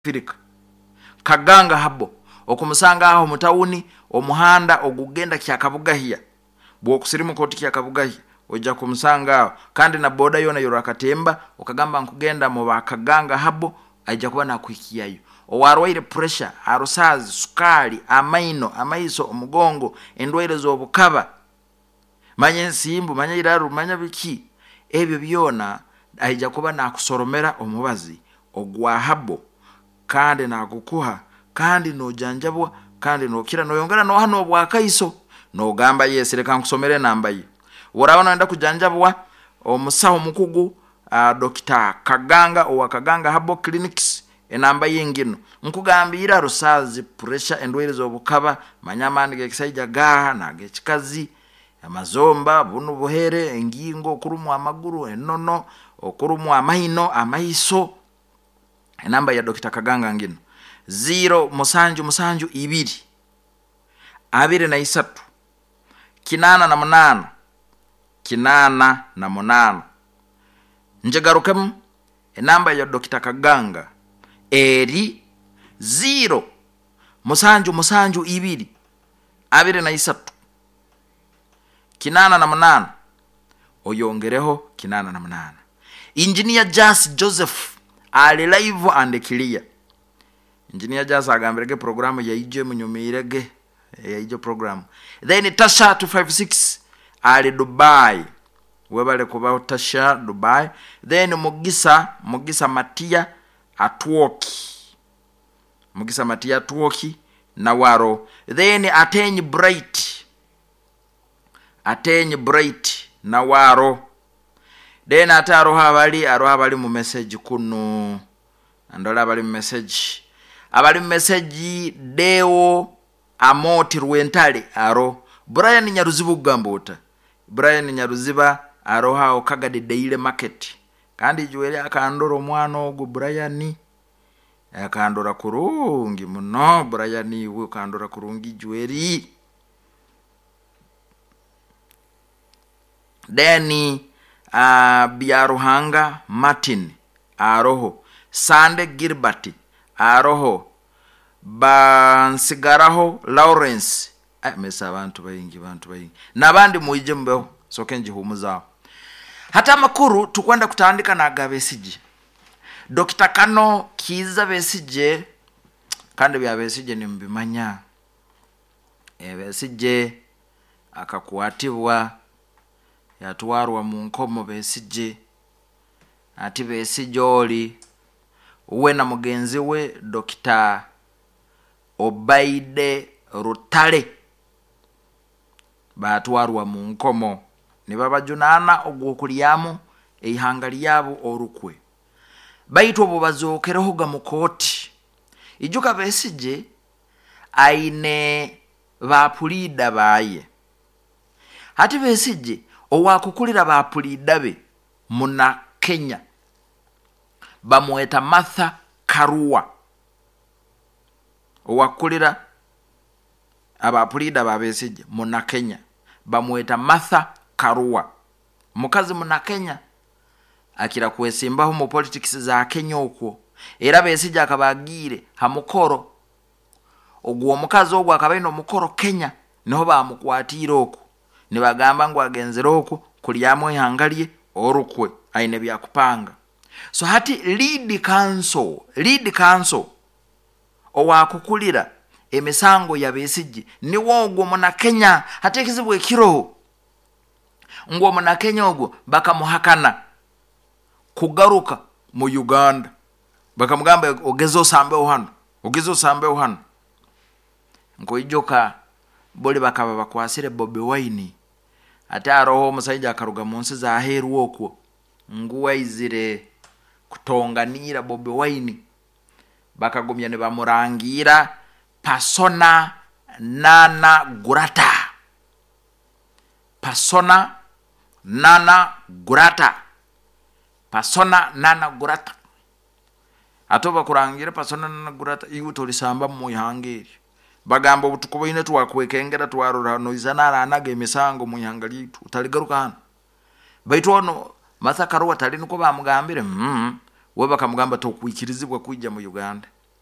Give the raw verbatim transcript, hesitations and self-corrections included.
Firika Kaganga habo okumusanga aho mutawuni omuhanda ogugenda kyakabugahiya bwokusirimu koti kyakabugahiya ojja kumusanga aho kandi na boda yona yorakatemba okagamba nkugenda mu bakaganga habo ajja kuba nakwikiyayo owarwaire pressure arusazi sukali amaino amaiso omugongo endwaire z'obukaba manye nsimbu manye iraru manye biki ebyo byona ajja kuba nakusoromera omubazi ogwa habo kandi nagukuha kandi no janjabwa kandi no kira no yongera no hano bwakaiso no gamba yes reka nkusomere nambaye urabona nda kujanjabwa omusaho mukugu uh, Doctor Kaganga owa Kaganga Habo Clinics enamba yengino nkugambira rusazi pressure endwere z'obukaba manyamani gekisajja gaha nage kikazi amazomba bunu buhere engingo kurumu amaguru enono okurumu amaino amaiso enamba ya Doctor Kaganga ngino zero musanju musanju ibiri abiri na isatu kinana na munana kinana na munana njegarukemu enamba ya Doctor Kaganga eri zero musanju musanju ibiri abiri na isatu kinana na munana oyongereho kinana na munana. Engineer Jas Joseph ali live and clear. Engineer Jas agambirege programu ya ije munyomirege ya ije programu. Then Tasha two five six ali Dubai. Webale kuba Tasha Dubai. Then Mugisa Mugisa Matia Atwoki. Mugisa Matia Atwoki na waro. Then Atenyi Bright. Atenyi Bright na waro. Then ata aroha bali aroha bali mu message kuno andola bali mu message abali mu message Deo Amoti Rwentale aro Brian Nyaruzibu gambota Brian Nyaruziba aroha okagade Daily Market kandi juwele akandoro mwana ogu Brian akandora kurungi muno Brian we akandora kurungi juweli Deni Uh, Biaruhanga Martin aroho Sande Girbati aroho Bansigaraho Lawrence ay mesa abantu bayingi bantu bayingi nabandi muije mbeho sokenje humuza hata makuru tukwenda kutandika na Gabesije Doctor Kano Kiza Besije kandi bya Besije nimbimanya e Besije akakuatibwa yatwarwa mu nkomo Besije ati Besije oli uwe na mugenzi we Doctor Obaide Rutale batwarwa mu nkomo ne babajunana ogwokulyamu eihanga lyabo orukwe baitwa bo bazokereho ga mukoti ijuka Besije aine bapulida baye ati Besije owakukulira bapulida be muna Kenya bamweta Martha Karua owakulira abapulida ba Besije muna Kenya bamweta Martha Karua mukazi muna Kenya akira kwesimbaho mu politics za Kenya okwo era Besije akabagire hamukoro ogwo mukazi ogwo akabaino mukoro Kenya niho bamukwatira okwo nibagamba ngo agenzero okwo kulyamo ihangalie orukwe aine bya kupanga so hati lead council lead council owakukulira emisango ya Besije ni wogwo muna Kenya hatekizibwe kiro ngo muna Kenya ogwo bakamuhakana kugaruka mu Uganda bakamugamba ogezo sambe ohano ogezo sambe ohano ngo ijoka boli bakaba bakwasire Bobi Wine ata roho musajja akaruga munsi za heru okwo nguwa izire kutonganira Bobi Wine bakagumya ne bamurangira Persona Nana Gurata Persona Nana Gurata Persona Nana Gurata atoba kurangira Persona Nana Gurata iwu tolisamba mu ihangeri bagamba butukubo ine twakwekengera twarura no izanara anage misango mu ihangari utaligaruka hano baitu ono Martha Karua tali nuko bamugambire mm we bakamugamba to kwikirizibwa kujja mu Uganda